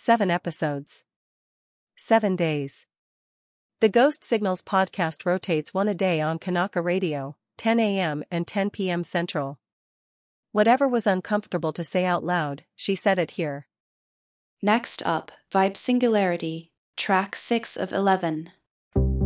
7 episodes. 7 days. The Ghost Signals podcast rotates one a day on Kanaka Radio, 10 a.m. and 10 p.m. Central. Whatever was uncomfortable to say out loud, she said it here. Next up, Vibe Singularity, track 6 of 11.